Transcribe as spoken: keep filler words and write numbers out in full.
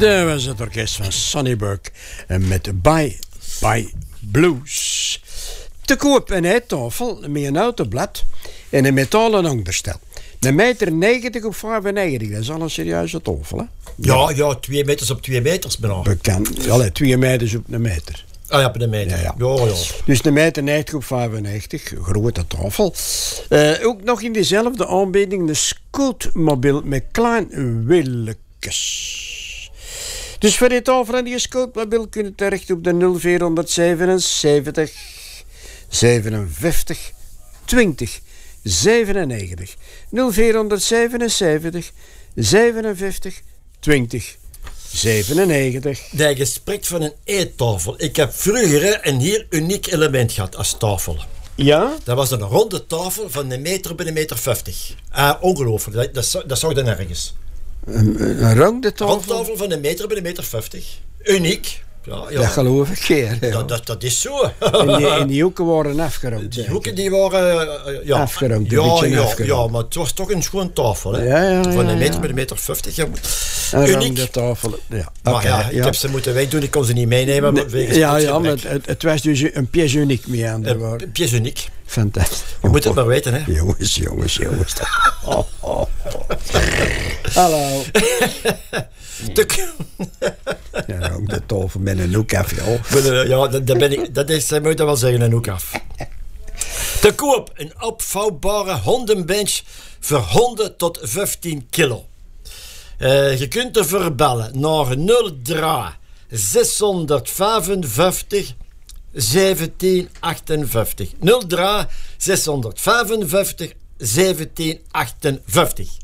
Dat was het orkest van Sonny Burke met Bye Bye Blues. Te koop een eettafel met een autoblad en een metalen onderstel. Een meter negentig op vijfennegentig, dat is al een serieuze tafel, hè? Ja, ja, twee meters op twee meters bijna. Bekend. Allee, twee meters op een meter. Ah ja, op een meter. Ja, ja. Ja, ja. Dus een meter negentig op vijfennegentig, grote tafel. Uh, ook nog in dezelfde aanbieding de scootmobiel met klein wieltjes. Dus voor dit tafel en die scootmobiel kun je terecht op de nul vierhonderdzevenenzeventig zevenenvijftig twintig zevenennegentig. nul vierhonderdzevenenzeventig zevenenvijftig twintig zevenennegentig. De gesprek van een eettafel. Ik heb vroeger een heel uniek element gehad als tafel. Ja? Dat was een ronde tafel van een meter bij een meter vijftig. Ah, ongelooflijk. Dat, dat, dat zag je nergens. Een, een ronde tafel? Een rondtafel van een meter bij een meter vijftig. Uniek. Ja, ja. Dat geloof ik keer. Ja. Dat, dat, dat is zo. En die, en die hoeken waren afgerond. Die hoeken die waren... Uh, ja. Afgerond, een ja, beetje ja, afgerond. ja, maar het was toch een schoon tafel. Hè? Ja, ja, van een ja, meter ja. bij een meter vijftig. Ja. Een Uniek. ronde tafel. Ja. Maar Okay, ja, ik ja. heb ze moeten wegdoen. Ik kon ze niet meenemen. Nee, wegens ja, ja, maar het, het, het was dus een pièce uniek mee aan de woorden. Een pièce uniek. Fantastisch. Je moet het maar weten, hè. Jongens, jongens, jongens. Oh, oh, oh. Hallo. De... Ja, ook de tafel met een hoek af, joh. Ja, dat, dat, ben ik, dat is, dat moet je wel zeggen, een hoek af. Te koop, een opvouwbare hondenbench voor honden tot vijftien kilo. Uh, je kunt ervoor bellen naar nul drie zeshonderdvijfenvijftig zeventien achtenvijftig. nul drie zeshonderdvijfenvijftig zeventien achtenvijftig.